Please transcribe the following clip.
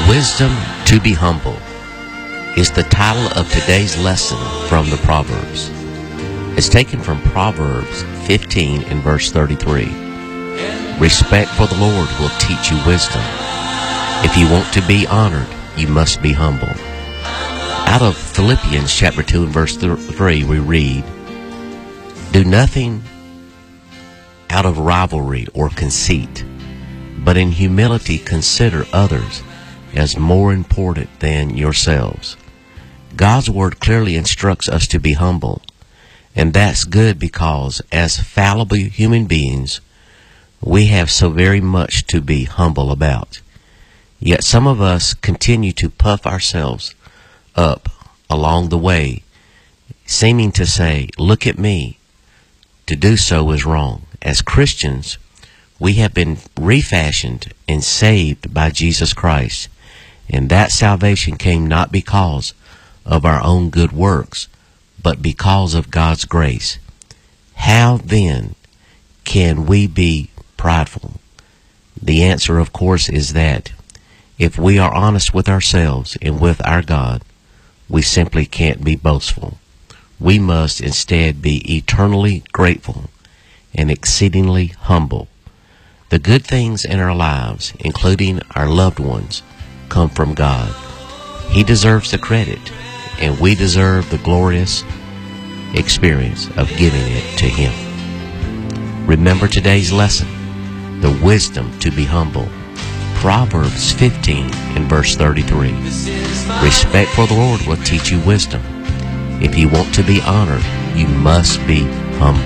Wisdom to be humble is the title of today's lesson from the Proverbs. It's taken from Proverbs 15 and verse 33. Respect for the Lord will teach you wisdom. If you want to be honored, you must be humble. Out of Philippians chapter 2 and verse 3 we read, do nothing out of rivalry or conceit, but in humility consider others as more important than yourselves. God's Word clearly instructs us to be humble, and that's good because as fallible human beings, we have so very much to be humble about. Yet some of us continue to puff ourselves up along the way, seeming to say, look at me. To do so is wrong. As Christians, we have been refashioned and saved by Jesus Christ, and that salvation came not because of our own good works, but because of God's grace. How then can we be prideful? The answer, of course, is that if we are honest with ourselves and with our God, we simply can't be boastful. We must instead be eternally grateful and exceedingly humble. The good things in our lives, including our loved ones, come from God. He deserves the credit, and we deserve the glorious experience of giving it to Him. Remember today's lesson, the wisdom to be humble. Proverbs 15 and verse 33. Respect for the Lord will teach you wisdom. If you want to be honored, you must be humble.